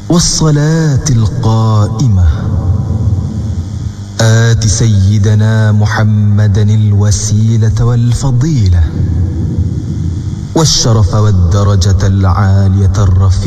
والصلاة القائمة آت سيدنا محمدا الوسيلة والفضيلة والشرف والدرجة العالية الرفيعة